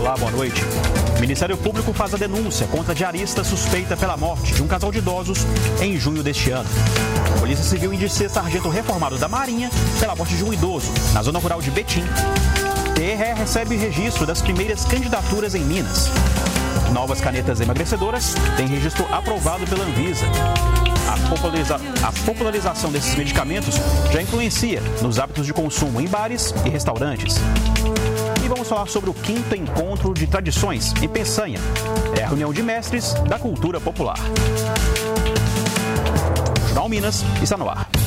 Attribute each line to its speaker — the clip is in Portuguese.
Speaker 1: Olá, boa noite. O Ministério Público faz a denúncia contra a diarista suspeita pela morte de um casal de idosos em junho deste ano. A Polícia Civil indicia sargento reformado da Marinha pela morte de um idoso na zona rural de Betim. TRE recebe registro das primeiras candidaturas em Minas. Novas canetas emagrecedoras têm registro aprovado pela Anvisa. A popularização desses medicamentos já influencia nos hábitos de consumo em bares e restaurantes. E vamos falar sobre o 5º Encontro de Tradições em Peçanha. É a reunião de mestres da cultura popular. O Jornal Minas está no ar.